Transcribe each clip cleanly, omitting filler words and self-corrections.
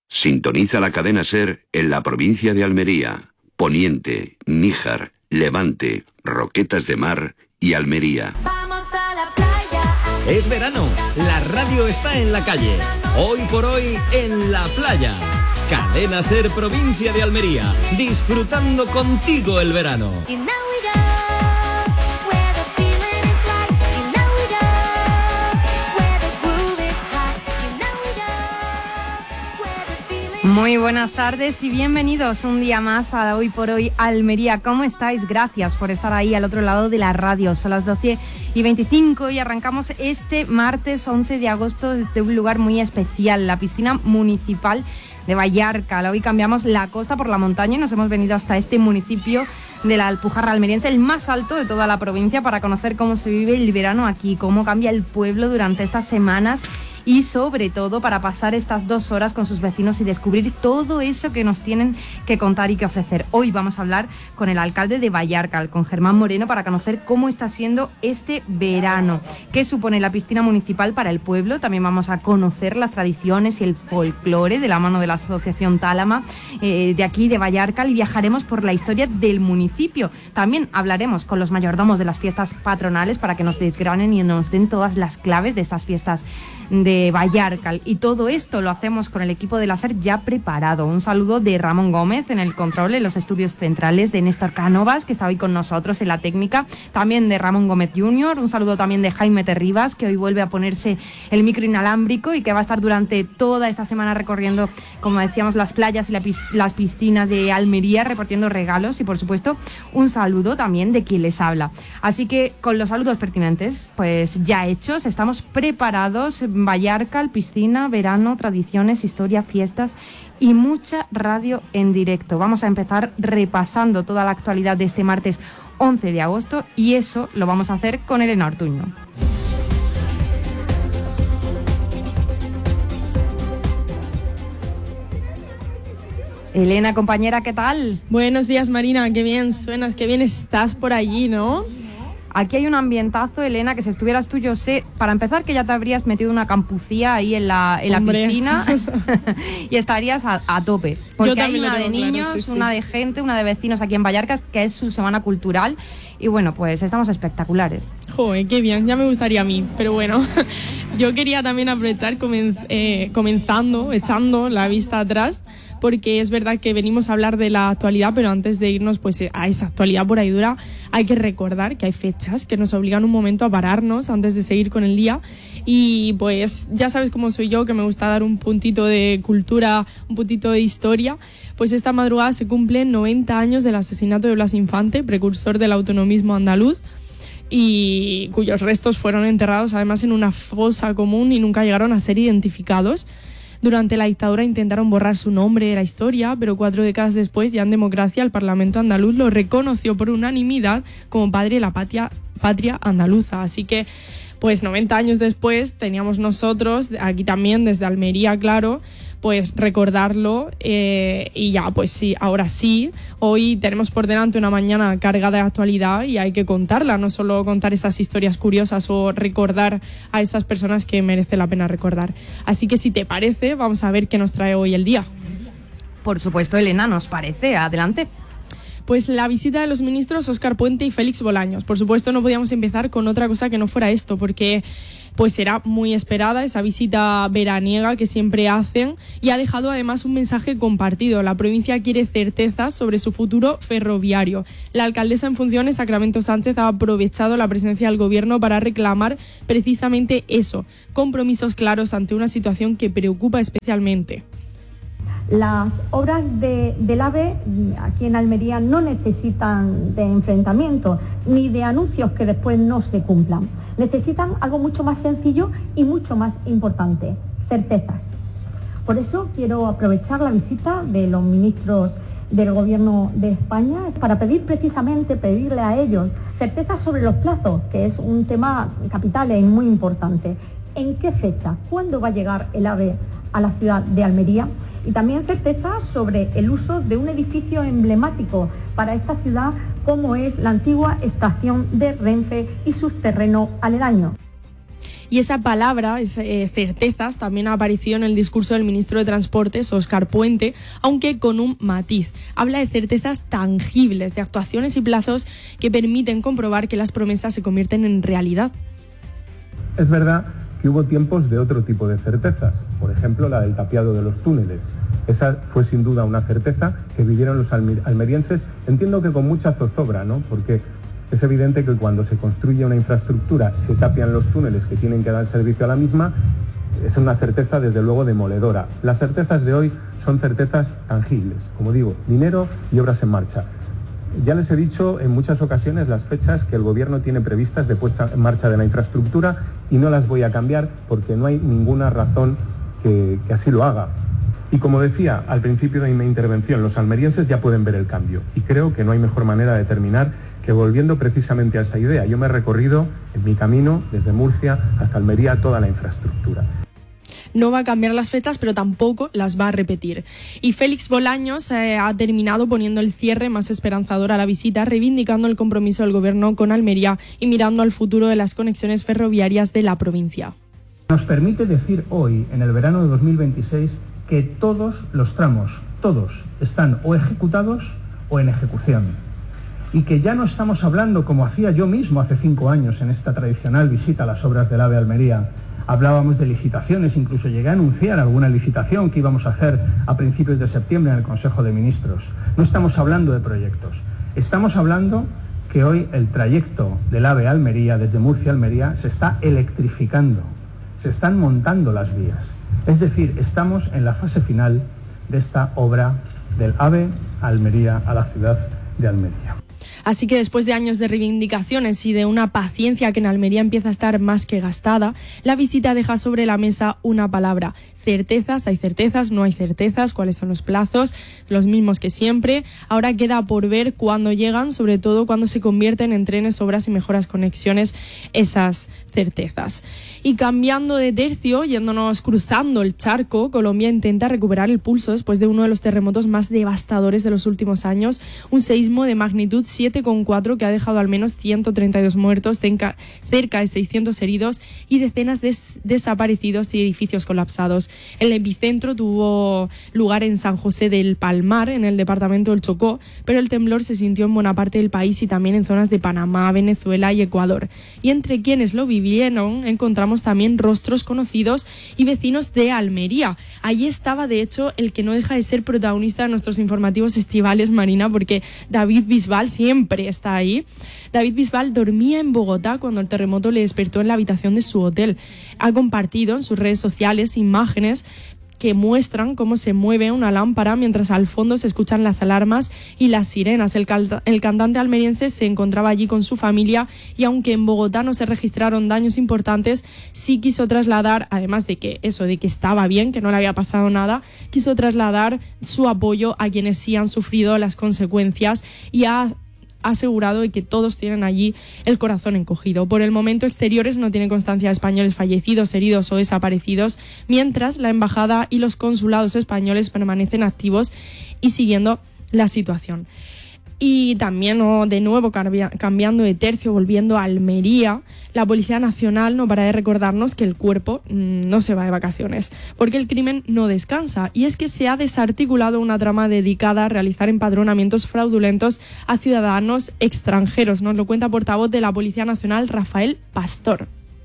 Sintoniza la cadena SER en la provincia de Almería, Poniente, Níjar, Levante, Roquetas de Mar y Almería. Vamos a la playa. Es verano, la radio está en la calle. Hoy por hoy en la playa. Cadena SER provincia de Almería, disfrutando contigo el verano. Muy buenas tardes y bienvenidos un día más a Hoy por Hoy Almería. ¿Cómo estáis? Gracias por estar ahí al otro lado de la radio. Son las 12:25 y arrancamos este martes 11 de agosto desde un lugar muy especial, la piscina municipal de Vallarcal. Hoy cambiamos la costa por la montaña y nos hemos venido hasta este municipio de la Alpujarra almeriense, el más alto de toda la provincia, para conocer cómo se vive el verano aquí, cómo cambia el pueblo durante estas semanas y sobre todo para pasar estas 2 horas con sus vecinos y descubrir todo eso que nos tienen que contar y que ofrecer. Hoy vamos a hablar con el alcalde de Vallarcal, con Germán Moreno, para conocer cómo está siendo este verano, qué supone la piscina municipal para el pueblo. También vamos a conocer las tradiciones y el folclore de la mano de la Asociación Tálama de aquí de Vallarcal, y viajaremos por la historia del municipio. También hablaremos con los mayordomos de las fiestas patronales para que nos desgranen y nos den todas las claves de esas fiestas de Vallarcal, y todo esto lo hacemos con el equipo de la SER ya preparado. Un saludo de Ramón Gómez en el control, en los estudios centrales, de Néstor Cánovas, que está hoy con nosotros en la técnica, también de Ramón Gómez Jr., un saludo también de Jaime Terribas, que hoy vuelve a ponerse el micro inalámbrico y que va a estar durante toda esta semana recorriendo, como decíamos, las playas y las piscinas de Almería, repartiendo regalos, y por supuesto un saludo también de quien les habla. Así que con los saludos pertinentes pues ya hechos, estamos preparados. Vallarcal, piscina, verano, tradiciones, historia, fiestas y mucha radio en directo. Vamos a empezar repasando toda la actualidad de este martes 11 de agosto y eso lo vamos a hacer con Elena Ortuño. Elena, compañera, ¿qué tal? Buenos días, Marina, qué bien suenas, qué bien estás por allí, ¿no? Aquí hay un ambientazo, Elena, que si estuvieras tú, yo sé, para empezar, que ya te habrías metido una campucía ahí en la piscina y estarías a tope. Porque hay una de niños, claro, sí. Una de gente, una de vecinos aquí en Vallarcas, que es su semana cultural. Y bueno, pues estamos espectaculares. Joder, qué bien, ya me gustaría a mí. Pero bueno, yo quería también aprovechar echando la vista atrás, porque es verdad que venimos a hablar de la actualidad, pero antes de irnos pues a esa actualidad por ahí dura, hay que recordar que hay fechas que nos obligan un momento a pararnos antes de seguir con el día. Y pues ya sabes cómo soy yo, que me gusta dar un puntito de cultura, un puntito de historia. Pues esta madrugada se cumplen 90 años del asesinato de Blas Infante, precursor del autonomismo andaluz, y cuyos restos fueron enterrados además en una fosa común y nunca llegaron a ser identificados. Durante la dictadura intentaron borrar su nombre de la historia, pero 4 décadas después, ya en democracia, el Parlamento andaluz lo reconoció por unanimidad como padre de la patria andaluza. Así que, pues 90 años después, teníamos nosotros, aquí también desde Almería, claro, pues recordarlo, y ya, pues sí, ahora sí, hoy tenemos por delante una mañana cargada de actualidad y hay que contarla, no solo contar esas historias curiosas o recordar a esas personas que merece la pena recordar. Así que si te parece, vamos a ver qué nos trae hoy el día. Por supuesto, Elena, nos parece, adelante. Pues la visita de los ministros Óscar Puente y Félix Bolaños. Por supuesto, no podíamos empezar con otra cosa que no fuera esto, porque pues será muy esperada esa visita veraniega que siempre hacen, y ha dejado además un mensaje compartido. La provincia quiere certezas sobre su futuro ferroviario. La alcaldesa en funciones, Sacramento Sánchez, ha aprovechado la presencia del gobierno para reclamar precisamente eso, compromisos claros ante una situación que preocupa especialmente. Las obras del AVE aquí en Almería no necesitan de enfrentamiento ni de anuncios que después no se cumplan. Necesitan algo mucho más sencillo y mucho más importante: certezas. Por eso quiero aprovechar la visita de los ministros del Gobierno de España para pedirle a ellos certezas sobre los plazos, que es un tema capital y muy importante. ¿En qué fecha? ¿Cuándo va a llegar el AVE a la ciudad de Almería? Y también certeza sobre el uso de un edificio emblemático para esta ciudad, como es la antigua estación de Renfe y su terreno aledaño. Y esa palabra, certezas, también apareció en el discurso del ministro de Transportes, Óscar Puente, aunque con un matiz. Habla de certezas tangibles, de actuaciones y plazos que permiten comprobar que las promesas se convierten en realidad. Es verdad que hubo tiempos de otro tipo de certezas, por ejemplo la del tapiado de los túneles. Esa fue sin duda una certeza que vivieron los almerienses, entiendo que con mucha zozobra, ¿no? Porque es evidente que cuando se construye una infraestructura y se tapian los túneles que tienen que dar servicio a la misma, es una certeza desde luego demoledora. Las certezas de hoy son certezas tangibles, como digo, dinero y obras en marcha. Ya les he dicho en muchas ocasiones las fechas que el Gobierno tiene previstas de puesta en marcha de la infraestructura y no las voy a cambiar porque no hay ninguna razón que así lo haga. Y como decía al principio de mi intervención, los almerienses ya pueden ver el cambio y creo que no hay mejor manera de terminar que volviendo precisamente a esa idea. Yo me he recorrido en mi camino desde Murcia hasta Almería toda la infraestructura. No va a cambiar las fechas, pero tampoco las va a repetir. Y Félix Bolaños ha terminado poniendo el cierre más esperanzador a la visita, reivindicando el compromiso del Gobierno con Almería y mirando al futuro de las conexiones ferroviarias de la provincia. Nos permite decir hoy, en el verano de 2026, que todos los tramos, todos, están o ejecutados o en ejecución. Y que ya no estamos hablando, como hacía yo mismo hace 5 años en esta tradicional visita a las obras del AVE Almería, hablábamos de licitaciones, incluso llegué a anunciar alguna licitación que íbamos a hacer a principios de septiembre en el Consejo de Ministros. No estamos hablando de proyectos, estamos hablando que hoy el trayecto del AVE Almería, desde Murcia a Almería, se está electrificando, se están montando las vías. Es decir, estamos en la fase final de esta obra del AVE Almería a la ciudad de Almería. Así que después de años de reivindicaciones y de una paciencia que en Almería empieza a estar más que gastada, la visita deja sobre la mesa una palabra: certezas. Hay certezas, no hay certezas, cuáles son los plazos, los mismos que siempre. Ahora queda por ver cuándo llegan, sobre todo cuando se convierten en trenes, obras y mejoras conexiones, esas certezas. Y cambiando de tercio, yéndonos cruzando el charco, Colombia intenta recuperar el pulso después de uno de los terremotos más devastadores de los últimos años, un seísmo de magnitud 7,4 que ha dejado al menos 132 muertos, cerca de 600 heridos y decenas de desaparecidos y edificios colapsados. El epicentro tuvo lugar en San José del Palmar, en el departamento del Chocó, pero el temblor se sintió en buena parte del país y también en zonas de Panamá, Venezuela y Ecuador. Y entre quienes lo vivieron encontramos también rostros conocidos y vecinos de Almería. Allí estaba, de hecho, el que no deja de ser protagonista de nuestros informativos estivales, Marina, porque David Bisbal siempre está ahí. David Bisbal dormía en Bogotá cuando el terremoto le despertó en la habitación de su hotel. Ha compartido en sus redes sociales imágenes que muestran cómo se mueve una lámpara mientras al fondo se escuchan las alarmas y las sirenas. El cantante almeriense se encontraba allí con su familia y aunque en Bogotá no se registraron daños importantes, sí quiso trasladar, además de que estaba bien, que no le había pasado nada, quiso trasladar su apoyo a quienes sí han sufrido las consecuencias y ha asegurado de que todos tienen allí el corazón encogido. Por el momento, Exteriores no tiene constancia de españoles fallecidos, heridos o desaparecidos, mientras la embajada y los consulados españoles permanecen activos y siguiendo la situación. Y también, de nuevo, cambiando de tercio, volviendo a Almería, la Policía Nacional no para de recordarnos que el cuerpo no se va de vacaciones, porque el crimen no descansa. Y es que se ha desarticulado una trama dedicada a realizar empadronamientos fraudulentos a ciudadanos extranjeros. Nos lo cuenta portavoz de la Policía Nacional, Rafael Pastor.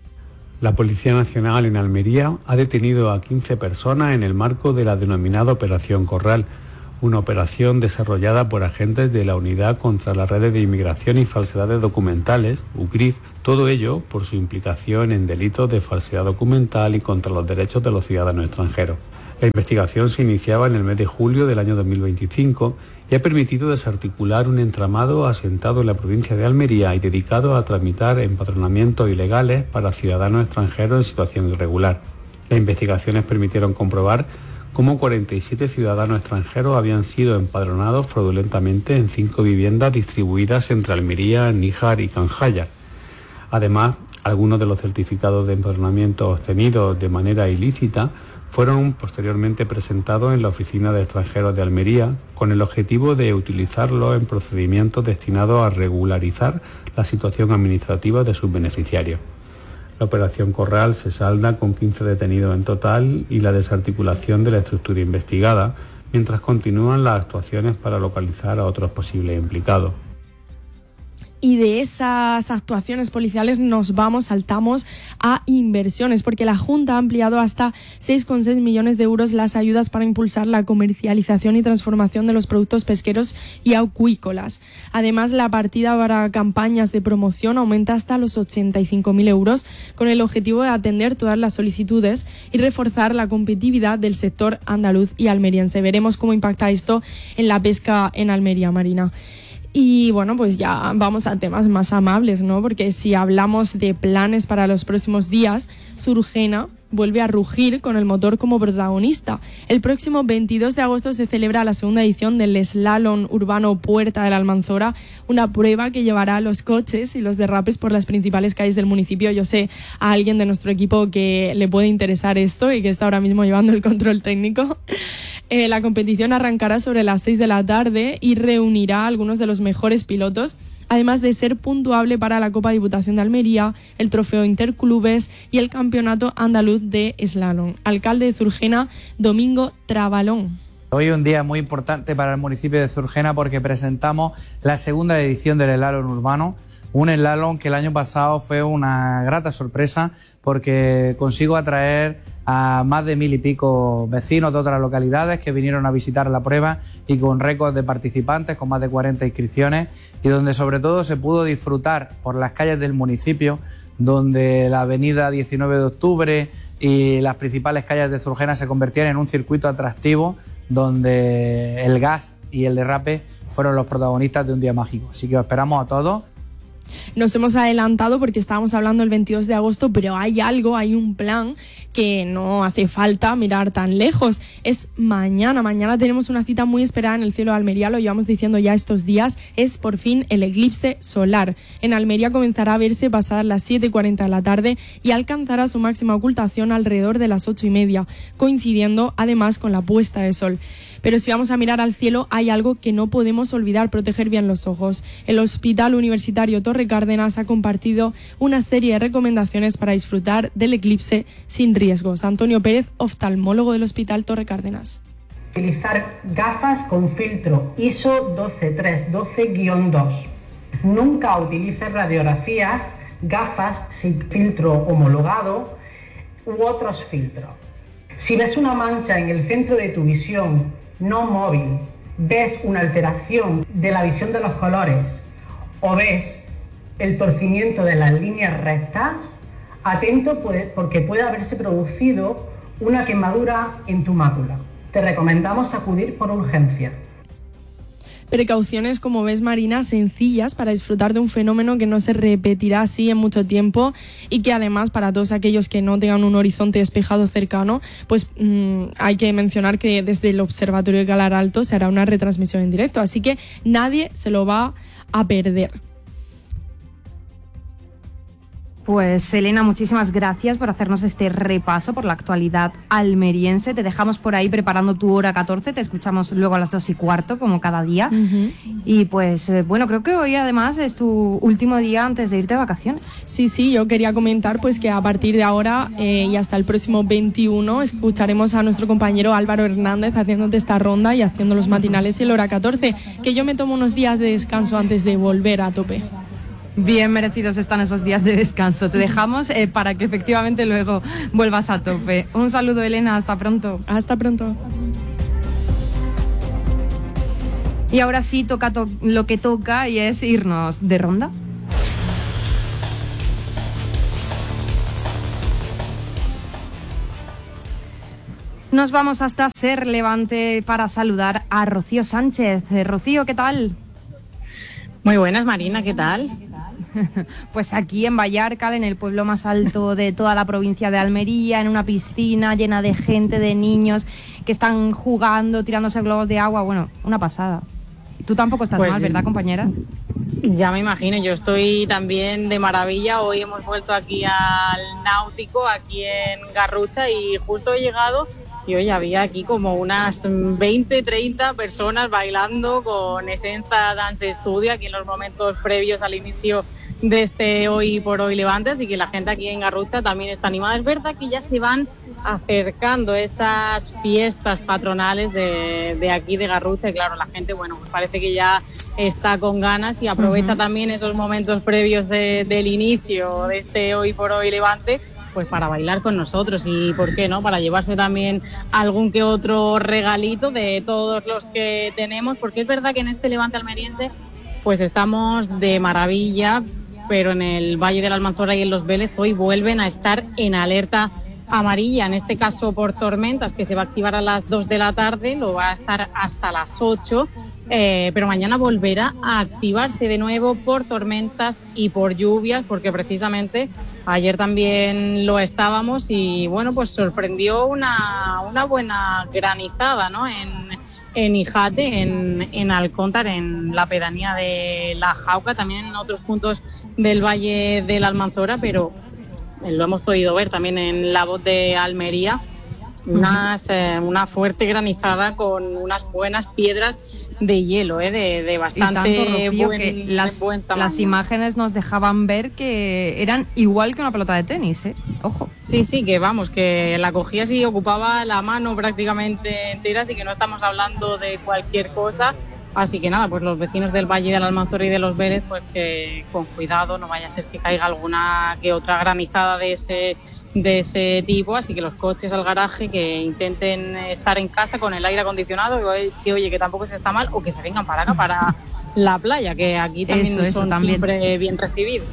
La Policía Nacional en Almería ha detenido a 15 personas en el marco de la denominada Operación Corral, una operación desarrollada por agentes de la Unidad contra las Redes de Inmigración y Falsedades Documentales, UCRIF, todo ello por su implicación en delitos de falsedad documental y contra los derechos de los ciudadanos extranjeros. La investigación se iniciaba en el mes de julio del año 2025 y ha permitido desarticular un entramado asentado en la provincia de Almería y dedicado a tramitar empadronamientos ilegales para ciudadanos extranjeros en situación irregular. Las investigaciones permitieron comprobar cómo 47 ciudadanos extranjeros habían sido empadronados fraudulentamente en 5 viviendas distribuidas entre Almería, Níjar y Canjaya. Además, algunos de los certificados de empadronamiento obtenidos de manera ilícita fueron posteriormente presentados en la Oficina de Extranjeros de Almería con el objetivo de utilizarlos en procedimientos destinados a regularizar la situación administrativa de sus beneficiarios. La operación Corral se salda con 15 detenidos en total y la desarticulación de la estructura investigada, mientras continúan las actuaciones para localizar a otros posibles implicados. Y de esas actuaciones policiales saltamos a inversiones, porque la Junta ha ampliado hasta 6,6 millones de euros las ayudas para impulsar la comercialización y transformación de los productos pesqueros y acuícolas. Además, la partida para campañas de promoción aumenta hasta los 85.000 euros, con el objetivo de atender todas las solicitudes y reforzar la competitividad del sector andaluz y almeriense. Veremos cómo impacta esto en la pesca en Almería, Marina. Y bueno, pues ya vamos a temas más amables, ¿no? Porque si hablamos de planes para los próximos días, Zurgena vuelve a rugir con el motor como protagonista. El próximo 22 de agosto se celebra la segunda edición del Slalom Urbano Puerta de la Almanzora, una prueba que llevará a los coches y los derrapes por las principales calles del municipio. Yo sé a alguien de nuestro equipo que le puede interesar esto y que está ahora mismo llevando el control técnico. La competición arrancará sobre las 6 de la tarde y reunirá a algunos de los mejores pilotos, además de ser puntuable para la Copa Diputación de Almería, el Trofeo Interclubes y el Campeonato Andaluz de Slalom. Alcalde de Zurgena, Domingo Trabalón. Hoy es un día muy importante para el municipio de Zurgena porque presentamos la segunda edición del Slalom Urbano, un slalom que el año pasado fue una grata sorpresa porque consigo atraer a más de 1.000 y pico vecinos de otras localidades que vinieron a visitar la prueba y con récords de participantes, con más de 40 inscripciones, y donde sobre todo se pudo disfrutar por las calles del municipio, donde la avenida 19 de octubre y las principales calles de Zurgena se convertían en un circuito atractivo donde el gas y el derrape fueron los protagonistas de un día mágico. Así que os esperamos a todos. Nos hemos adelantado porque estábamos hablando el 22 de agosto, pero hay un plan que no hace falta mirar tan lejos. Es mañana tenemos una cita muy esperada en el cielo de Almería, lo llevamos diciendo ya estos días, es por fin el eclipse solar. En Almería comenzará a verse pasadas las 7:40 de la tarde y alcanzará su máxima ocultación alrededor de las 8:30, coincidiendo además con la puesta de sol. Pero si vamos a mirar al cielo, hay algo que no podemos olvidar: proteger bien los ojos. El Hospital Universitario Torre Cárdenas ha compartido una serie de recomendaciones para disfrutar del eclipse sin riesgos. Antonio Pérez, oftalmólogo del Hospital Torre Cárdenas. Utilizar gafas con filtro ISO 12312-2. Nunca utilices radiografías, gafas sin filtro homologado u otros filtros. Si ves una mancha en el centro de tu visión no móvil, ves una alteración de la visión de los colores o ves el torcimiento de las líneas rectas, atento porque puede haberse producido una quemadura en tu mácula. Te recomendamos acudir por urgencia. Precauciones, como ves, Marina, sencillas para disfrutar de un fenómeno que no se repetirá así en mucho tiempo y que además para todos aquellos que no tengan un horizonte despejado cercano, pues hay que mencionar que desde el Observatorio de Calar Alto se hará una retransmisión en directo, así que nadie se lo va a perder. Pues Elena, muchísimas gracias por hacernos este repaso por la actualidad almeriense. Te dejamos por ahí preparando tu hora 14, te escuchamos luego a las 2:15 como cada día. Y pues bueno, creo que hoy además es tu último día antes de irte de vacaciones. Sí, yo quería comentar pues que a partir de ahora y hasta el próximo 21 escucharemos a nuestro compañero Álvaro Hernández haciéndote esta ronda y haciendo los matinales y el hora 14, que yo me tomo unos días de descanso antes de volver a tope. Bien merecidos están esos días de descanso. Te dejamos para que efectivamente luego vuelvas a tope. Un saludo, Elena, hasta pronto. Hasta pronto. Y ahora sí toca lo que toca y es irnos de ronda. Nos vamos hasta Ser Levante para saludar a Rocío Sánchez. Rocío, ¿qué tal? Muy buenas, Marina, ¿qué tal? Pues aquí en Vallarcal, en el pueblo más alto de toda la provincia de Almería, en una piscina llena de gente, de niños que están jugando, tirándose globos de agua. Bueno, una pasada. Tú tampoco estás mal, ¿verdad, compañera? Ya me imagino, yo estoy también de maravilla. Hoy hemos vuelto aquí al Náutico, aquí en Garrucha, y justo he llegado y hoy había aquí como unas 20, 30 personas bailando con Esenza Dance Studio, aquí en los momentos previos al inicio de este Hoy por Hoy Levante, así que la gente aquí en Garrucha también está animada. Es verdad que ya se van acercando esas fiestas patronales de aquí de Garrucha y claro, la gente, bueno, pues parece que ya está con ganas y aprovecha también esos momentos previos del inicio de este Hoy por Hoy Levante, pues para bailar con nosotros y, ¿por qué no?, para llevarse también algún que otro regalito de todos los que tenemos, porque es verdad que en este Levante almeriense pues estamos de maravilla, pero en el Valle de la Almanzora y en Los Vélez hoy vuelven a estar en alerta amarilla, en este caso por tormentas, que se va a activar a las 2 de la tarde, lo va a estar hasta las 8, pero mañana volverá a activarse de nuevo por tormentas y por lluvias, porque precisamente ayer también lo estábamos y bueno, pues sorprendió una buena granizada, ¿no?, en Ijate, en Alcóntar, en la pedanía de La Jauca, también en otros puntos del Valle de la Almanzora, pero lo hemos podido ver también en La Voz de Almería, una fuerte granizada con unas buenas piedras de hielo, de bastante y tanto, Rocío, buen, que buen tamaño. las imágenes nos dejaban ver que eran igual que una pelota de tenis, ojo. Sí, que vamos, que la cogías y ocupaba la mano prácticamente entera, así que no estamos hablando de cualquier cosa. Así que nada, pues los vecinos del Valle de la Almanzora y de Los Vélez, pues que con cuidado, no vaya a ser que caiga alguna que otra granizada de ese tipo, así que los coches al garaje que intenten estar en casa con el aire acondicionado, que oye, que tampoco se está mal, o que se vengan para acá, para la playa, que aquí también son siempre bien recibidos.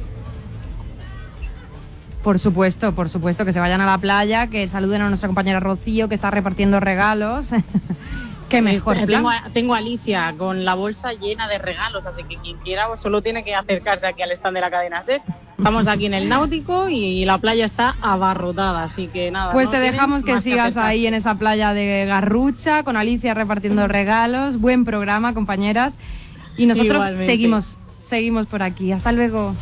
Por supuesto, que se vayan a la playa, que saluden a nuestra compañera Rocío, que está repartiendo regalos. Qué mejor plan. Tengo a Alicia con la bolsa llena de regalos, así que quien quiera solo tiene que acercarse aquí al stand de la cadena SER. Estamos aquí en el Náutico y la playa está abarrotada, así que nada. Pues te dejamos que sigas ahí en esa playa de Garrucha, con Alicia repartiendo regalos. Buen programa, compañeras. Y nosotros seguimos por aquí. Hasta luego.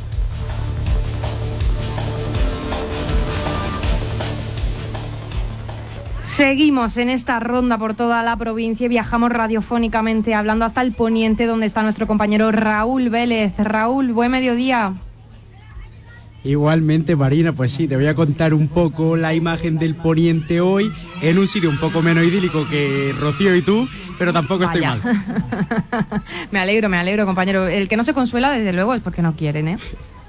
Seguimos en esta ronda por toda la provincia y viajamos radiofónicamente hablando hasta el poniente, donde está nuestro compañero Raúl Vélez. Raúl, buen mediodía. Igualmente, Marina, pues sí, te voy a contar un poco la imagen del poniente hoy, en un sitio un poco menos idílico que Rocío y tú, pero tampoco estoy mal. Me alegro, compañero. El que no se consuela, desde luego, es porque no quieren, ¿eh?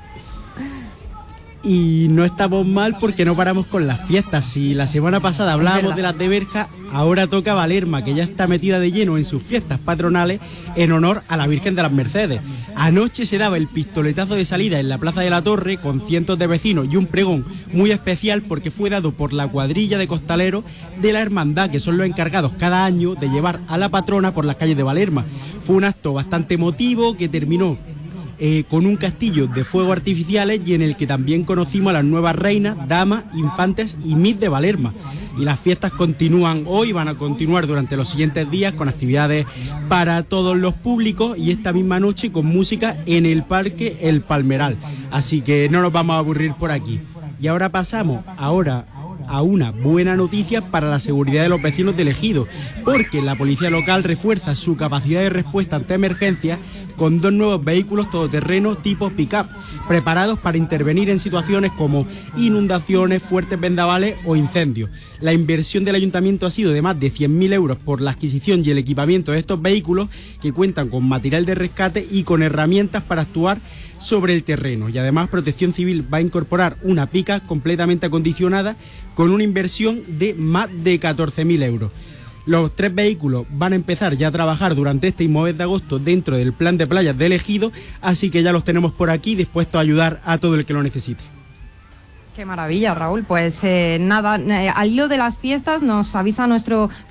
Y no estamos mal porque no paramos con las fiestas. Si la semana pasada hablábamos de las de Berja, ahora toca Valerma, que ya está metida de lleno en sus fiestas patronales en honor a la Virgen de las Mercedes. Anoche se daba el pistoletazo de salida en la Plaza de la Torre con cientos de vecinos y un pregón muy especial porque fue dado por la cuadrilla de costaleros de la hermandad, que son los encargados cada año de llevar a la patrona por las calles de Valerma. Fue un acto bastante emotivo que terminó con un castillo de fuegos artificiales y en el que también conocimos a las nuevas reinas, damas, infantes y Miss de Valerma. Y las fiestas continúan hoy, van a continuar durante los siguientes días con actividades para todos los públicos y esta misma noche con música en el Parque El Palmeral. Así que no nos vamos a aburrir por aquí. Y ahora pasamos a una buena noticia para la seguridad de los vecinos del ejido, porque la policía local refuerza su capacidad de respuesta ante emergencias con 2 nuevos vehículos todoterreno tipo pick-up, preparados para intervenir en situaciones como inundaciones, fuertes vendavales o incendios. La inversión del ayuntamiento ha sido de más de 100.000 euros por la adquisición y el equipamiento de estos vehículos, que cuentan con material de rescate y con herramientas para actuar sobre el terreno. Y además Protección Civil va a incorporar una pick-up completamente acondicionada con una inversión de más de 14.000 euros. Los 3 vehículos van a empezar ya a trabajar durante este mismo mes de agosto dentro del plan de playas del ejido, así que ya los tenemos por aquí dispuestos a ayudar a todo el que lo necesite. Qué maravilla, Raúl. Pues nada, al hilo de las fiestas nos avisa nuestro